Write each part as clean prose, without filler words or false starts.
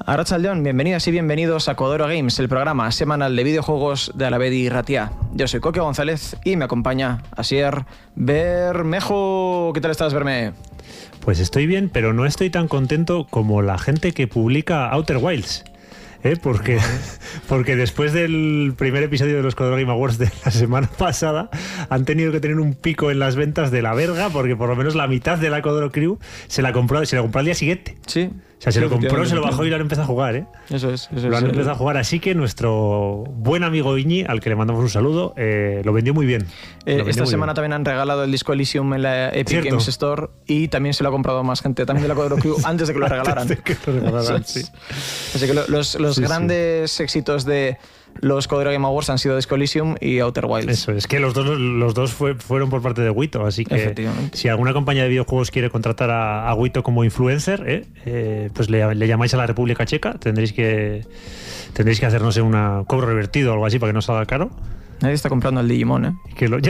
Arratsaldeon, bienvenidas y bienvenidos a Codoro Games, el programa semanal de videojuegos de Alavedi y Ratia. Yo soy Coque González y me acompaña Asier Bermejo. ¿Qué tal estás, Berme? Pues estoy bien, pero no estoy tan contento como la gente que publica Outer Wilds. Porque después del primer episodio de los Codoro Game Awards de la semana pasada han tenido que tener un pico en las ventas de la verga, porque por lo menos la mitad de la Codoro Crew se la compró al día siguiente. Sí. O sea, se lo compró, se lo bajó y lo han empezado a jugar, ¿eh? Eso es. Lo han empezado a jugar, así que nuestro buen amigo Iñi, al que le mandamos un saludo, lo vendió muy bien. Esta semana también han regalado el disco Elysium en la Epic Games Store y también se lo ha comprado más gente, también de la Codoro Crew, antes de que lo regalaran. Antes de que lo regalaran, sí. Así que los grandes éxitos de los Codoro Game Awards han sido Disco Elysium y Outer Wilds. Eso, es que los dos fueron por parte de Wito, así que si alguna compañía de videojuegos quiere contratar a Wito como influencer, pues le llamáis a la República Checa, tendréis que hacer, no sé, un cobro revertido o algo así para que no salga caro. Nadie está comprando el Digimon, ¿eh?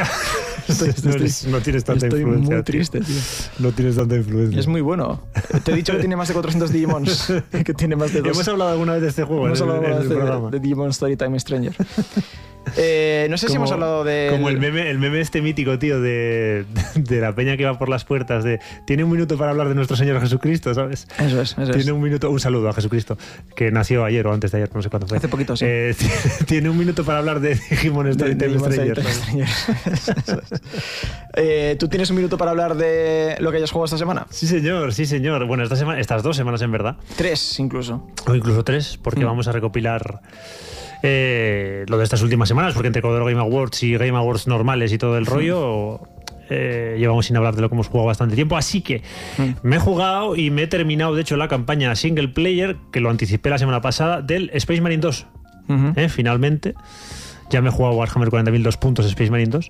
No tienes tanta influencia. Estoy muy triste, tío. No tienes tanta influencia. Es muy bueno. Te he dicho que tiene más de 400 Digimons. Que tiene más de 2. ¿Hemos hablado alguna vez de este juego? Hemos hablado en el programa. de Digimon Storytime Stranger. No sé si hemos hablado de... Como el meme este mítico, tío, de la peña que va por las puertas de... Tiene un minuto para hablar de nuestro Señor Jesucristo, ¿sabes? Eso es. Tiene un minuto... Un saludo a Jesucristo, que nació ayer o antes de ayer, no sé cuándo fue. Hace poquito, sí. Tiene un minuto para hablar de Digimon Storytime Stranger. ¿Tú tienes un minuto para hablar de lo que hayas jugado esta semana? Sí, señor. Bueno, estas 2 semanas, en verdad. 3, incluso. O incluso 3, porque vamos a recopilar... lo de estas últimas semanas, porque entre Codoro Game Awards y Game Awards normales y todo el rollo llevamos sin hablar de lo que hemos jugado bastante tiempo, así que me he jugado y me he terminado, de hecho, la campaña single player, que lo anticipé la semana pasada, del Space Marine 2. Finalmente ya me he jugado Warhammer 40.000 2 puntos Space Marine 2.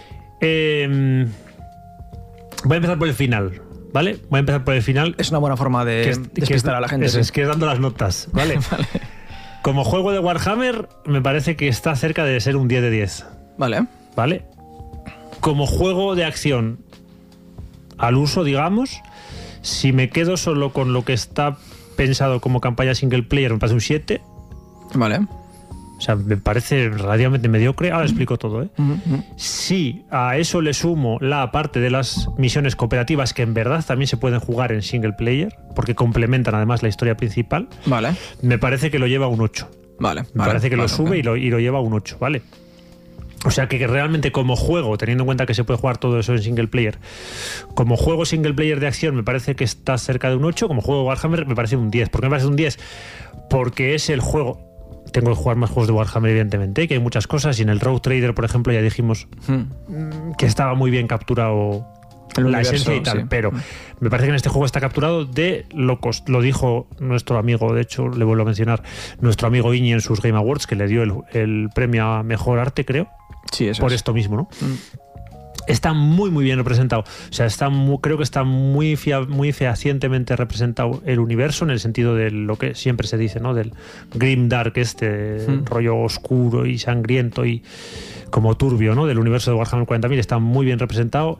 Voy a empezar por el final, ¿vale? Es una buena forma de despistar a la gente. Es que es dando las notas, ¿vale? Vale. Como juego de Warhammer, me parece que está cerca de ser un 10 de 10. Vale. Como juego de acción al uso, digamos, si me quedo solo con lo que está pensado como campaña single player, me parece un 7. Vale. O sea, me parece relativamente mediocre. Ahora explico todo, ¿eh? Si a eso le sumo la parte de las misiones cooperativas, que en verdad también se pueden jugar en single player, porque complementan además la historia principal, me parece que lo lleva a un 8. Me parece que lo sube y lo lleva a un 8, ¿vale? O sea que realmente como juego, teniendo en cuenta que se puede jugar todo eso en single player, como juego single player de acción me parece que está cerca de un 8, como juego de Warhammer me parece un 10. ¿Por qué me parece un 10? Porque es el juego... Tengo que jugar más juegos de Warhammer, evidentemente, que hay muchas cosas, y en el Rogue Trader, por ejemplo, ya dijimos que estaba muy bien capturado la esencia y tal, pero me parece que en este juego está capturado de locos. Lo dijo nuestro amigo, de hecho, le vuelvo a mencionar, nuestro amigo Iñi en sus Game Awards, que le dio el premio a Mejor Arte, creo, por esto mismo, ¿no? Está muy muy bien representado. O sea, creo que está muy fehacientemente representado el universo, en el sentido de lo que siempre se dice, ¿no? Del grim dark, rollo oscuro y sangriento y como turbio, ¿no? Del universo de Warhammer 40.000. Está muy bien representado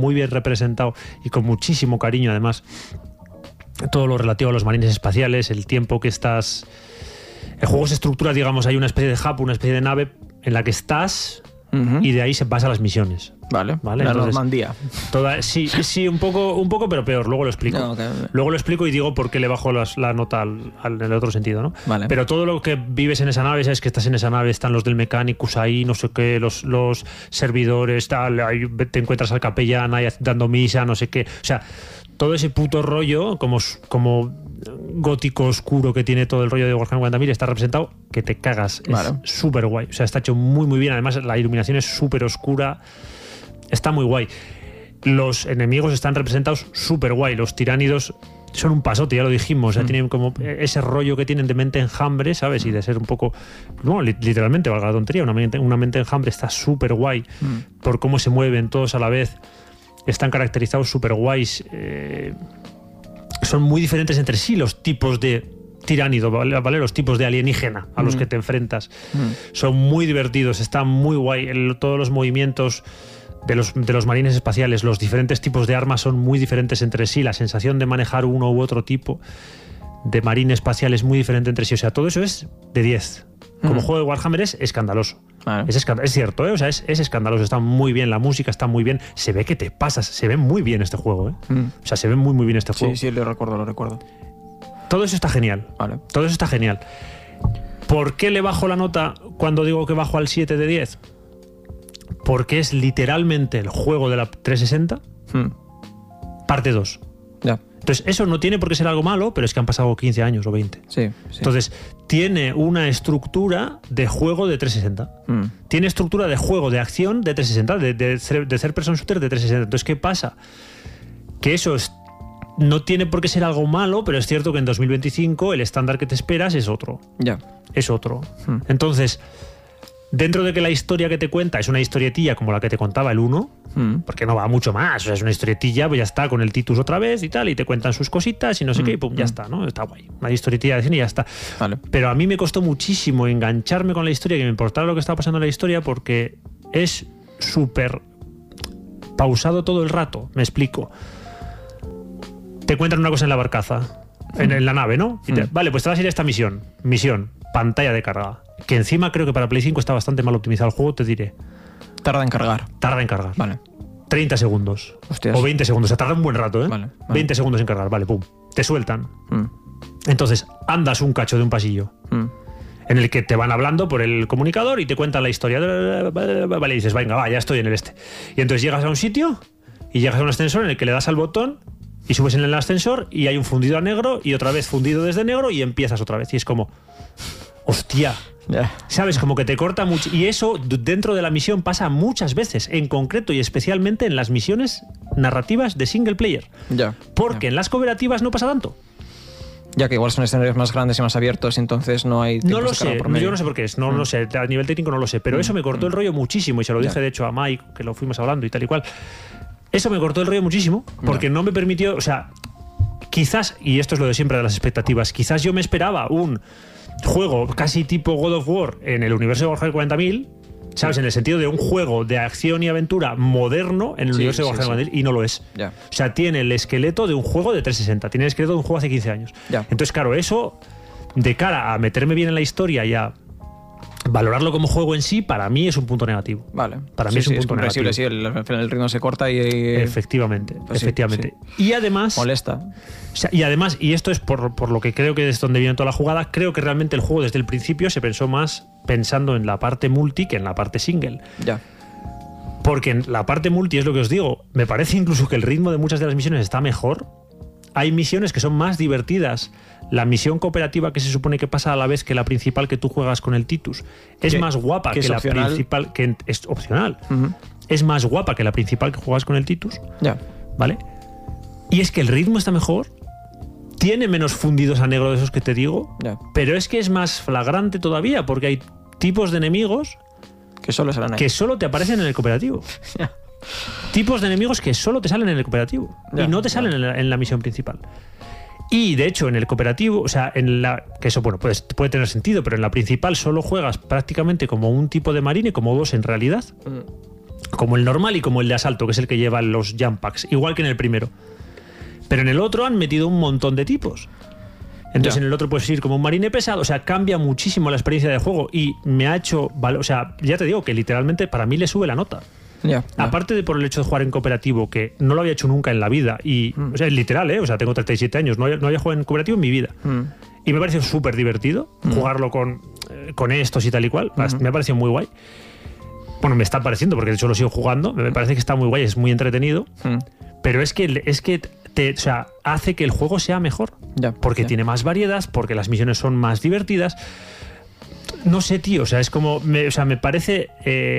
y con muchísimo cariño, además, todo lo relativo a los marines espaciales, el tiempo que estás... El juego se estructura, digamos, hay una especie de hub, una especie de nave en la que estás... y de ahí se pasa a las misiones. Vale. La entonces, Normandía. Sí, un poco, pero peor. Luego lo explico. Luego lo explico y digo por qué le bajo la nota en el otro sentido, ¿no? Vale. Pero todo lo que vives en esa nave, sabes que estás en esa nave, están los del Mechanicus ahí, no sé qué, los servidores, tal, ahí te encuentras al capellán ahí dando misa, no sé qué. O sea, todo ese puto rollo, como gótico oscuro que tiene todo el rollo de Warhammer 40.000, está representado que te cagas. Es súper guay. O sea, está hecho muy muy bien. Además, la iluminación es súper oscura. Está muy guay. Los enemigos están representados súper guay. Los tiránidos son un pasote, ya lo dijimos. O sea, tienen como ese rollo que tienen de mente enjambre, ¿sabes? Y de ser un poco... No, literalmente, valga la tontería. Una mente enjambre está súper guay por cómo se mueven todos a la vez. Están caracterizados súper guays. Son muy diferentes entre sí los tipos de tiránido, ¿vale? Los tipos de alienígena a los que te enfrentas. Son muy divertidos, está muy guay. Todos los movimientos de los marines espaciales, los diferentes tipos de armas son muy diferentes entre sí. La sensación de manejar uno u otro tipo de marine espacial es muy diferente entre sí. O sea, todo eso es de 10. Como juego de Warhammer es escandaloso. Vale. Es cierto, ¿eh? O sea, es escandaloso. Está muy bien, la música está muy bien. Se ve que te pasas. Se ve muy bien este juego, ¿eh? O sea, se ve muy, muy bien este juego. Sí, lo recuerdo. Todo eso está genial. Vale. Todo eso está genial. ¿Por qué le bajo la nota cuando digo que bajo al 7 de 10? Porque es literalmente el juego de la 360, parte 2. Ya. Entonces, eso no tiene por qué ser algo malo, pero es que han pasado 15 años o 20. Sí. Entonces, tiene una estructura de juego de 360. Tiene estructura de juego de acción de 360, de third person shooter de 360. Entonces, ¿qué pasa? Que eso no tiene por qué ser algo malo, pero es cierto que en 2025 el estándar que te esperas es otro. Ya. Es otro. Entonces, dentro de que la historia que te cuenta es una historietilla como la que te contaba el 1, porque no va mucho más, o sea, es una historietilla, pues ya está, con el Titus otra vez y tal, y te cuentan sus cositas y no sé qué, y pum, ya está, ¿no? Está guay. Una historietilla de cine y ya está. Vale. Pero a mí me costó muchísimo engancharme con la historia, que me importara lo que estaba pasando en la historia, porque es súper pausado todo el rato. Me explico. Te cuentan una cosa en la barcaza, en la nave, ¿no? Y vale, pues te vas a ir a esta misión. Pantalla de carga. Que encima creo que para Play 5 está bastante mal optimizado el juego, te diré. Tarda en cargar. Vale. 30 segundos. Hostias. O 20 segundos. O sea, tarda un buen rato, ¿eh? Vale. 20 segundos en cargar. Vale, pum. Te sueltan. Entonces, andas un cacho de un pasillo en el que te van hablando por el comunicador y te cuentan la historia. Vale, y dices, venga, va, ya estoy en el este. Y entonces llegas a un sitio y llegas a un ascensor en el que le das al botón y subes en el ascensor y hay un fundido a negro y otra vez fundido desde negro y empiezas otra vez. Y es como, hostia. Yeah. ¿Sabes? Como que te corta mucho. Y eso dentro de la misión pasa muchas veces, en concreto y especialmente en las misiones narrativas de single player. Ya. Porque en las cooperativas no pasa tanto. Ya que igual son escenarios más grandes y más abiertos, entonces no hay tiempo. No lo sé, yo no sé por qué es, no lo sé, a nivel técnico no lo sé, pero eso me cortó el rollo muchísimo y se lo dije de hecho a Mike, que lo fuimos hablando y tal y cual. Eso me cortó el rollo muchísimo porque no me permitió, o sea, quizás, y esto es lo de siempre de las expectativas, quizás yo me esperaba un juego casi tipo God of War en el universo de Warhammer 40.000, ¿sabes? En el sentido de un juego de acción y aventura moderno en el universo de Warhammer 40.000 y no lo es. Ya. O sea, tiene el esqueleto de un juego de 360, tiene el esqueleto de un juego hace 15 años. Ya. Entonces, claro, eso de cara a meterme bien en la historia y a valorarlo como juego en sí, para mí es un punto negativo. Vale. Para mí es un punto negativo. Sí, al final el ritmo se corta y... Efectivamente, pues efectivamente. Sí. Y además... Molesta. O sea, y además, y esto es por lo que creo que es donde viene toda la jugada, creo que realmente el juego desde el principio se pensó más pensando en la parte multi que en la parte single. Ya. Porque en la parte multi, es lo que os digo, me parece incluso que el ritmo de muchas de las misiones está mejor. Hay misiones que son más divertidas. La misión cooperativa que se supone que pasa a la vez que la principal que tú juegas con el Titus es más guapa que la principal, que es opcional. Es más guapa que la principal que juegas con el Titus. Ya. ¿Vale? Y es que el ritmo está mejor. Tiene menos fundidos a negro de esos que te digo. Ya. Pero es que es más flagrante todavía porque hay tipos de enemigos que solo salen ahí. Que solo te aparecen en el cooperativo. Tipos de enemigos que solo te salen en el cooperativo y no te salen en la misión principal. Y de hecho en el cooperativo, o sea, que eso bueno, puede tener sentido, pero en la principal solo juegas prácticamente como un tipo de marine, como dos en realidad, como el normal y como el de asalto, que es el que lleva los jump packs, igual que en el primero. Pero en el otro han metido un montón de tipos. Entonces en el otro puedes ir como un marine pesado, o sea, cambia muchísimo la experiencia de juego y me ha hecho, o sea, ya te digo que literalmente para mí le sube la nota. Aparte de por el hecho de jugar en cooperativo, que no lo había hecho nunca en la vida, y o sea, es literal, o sea, tengo 37 años, no había jugado en cooperativo en mi vida. Y me ha parecido súper divertido jugarlo con estos y tal y cual. Me ha parecido muy guay. Bueno, me está pareciendo, porque de hecho lo sigo jugando. Me parece que está muy guay, es muy entretenido. Pero es que o sea, hace que el juego sea mejor. Porque tiene más variedad, porque las misiones son más divertidas. No sé, tío, o sea, es como... me parece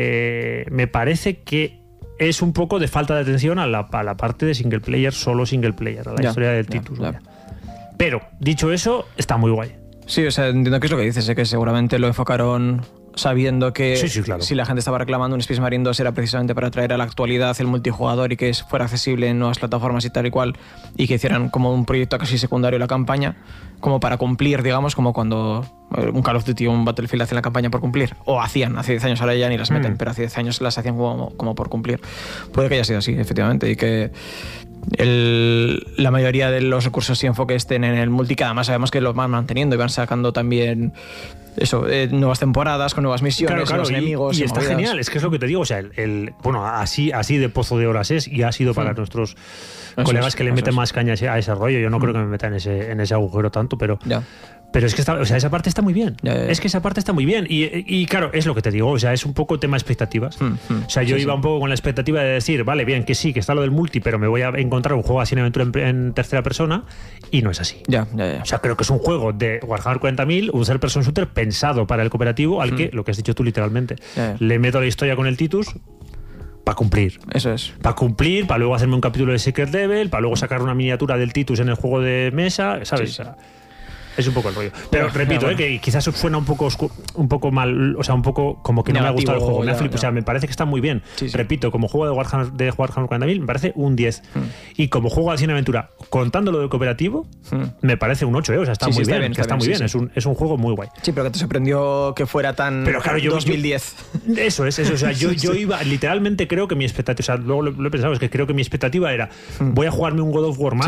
que es un poco de falta de atención a la parte de single player, solo single player, a la historia del Titus. Pero, dicho eso, está muy guay. Sí, o sea, entiendo que es lo que dices, que seguramente lo enfocaron sabiendo que claro. Si la gente estaba reclamando un Space Marine 2 era precisamente para traer a la actualidad el multijugador y que fuera accesible en nuevas plataformas y tal y cual, y que hicieran como un proyecto casi secundario la campaña, como para cumplir, digamos, como cuando un Call of Duty o un Battlefield hacen la campaña por cumplir, o hacían hace 10 años, ahora ya ni las meten, pero hace 10 años las hacían como por cumplir. Puede que haya sido así, efectivamente, y que la mayoría de los recursos y enfoque estén en el multi, que además sabemos que lo van manteniendo y van sacando también nuevas temporadas con nuevas misiones, nuevos enemigos. Y está movidas. genial, es que es lo que te digo, o sea, bueno, así de pozo de horas es, y ha sido para nuestros colegas que le meten más caña a ese rollo. Yo no creo que me meta en ese agujero tanto, pero... Ya. Pero es que esa parte está muy bien. Ya. Es que esa parte está muy bien. Y claro, es lo que te digo. O sea, es un poco tema expectativas. O sea, yo iba un poco con la expectativa de decir, vale, bien, que sí, que está lo del multi, pero me voy a encontrar un juego así en aventura en tercera persona. Y no es así. Ya. O sea, creo que es un juego de Warhammer 40.000, un third person shooter pensado para el cooperativo, al que, lo que has dicho tú literalmente, le meto la historia con el Titus para cumplir. Eso es. Para cumplir, para luego hacerme un capítulo de Secret Level, para luego sacar una miniatura del Titus en el juego de mesa, ¿sabes? Sí. Es un poco el rollo. Pero repito, que quizás suena un poco mal, o sea, un poco como que negativo, no me ha gustado el juego. Me ha flipado. O sea, me parece que está muy bien. Sí. Repito, como juego de Warhammer 40.000 me parece un 10. Y como juego de cine aventura, contando lo del cooperativo, me parece un 8, O sea, está muy bien. Está muy bien. Es un juego muy guay. Sí, pero que te sorprendió que fuera tan pero claro, 2010. Eso. O sea, yo iba, literalmente creo que mi expectativa, o sea, luego lo he pensado, es que creo que mi expectativa era, voy a jugarme un God of War más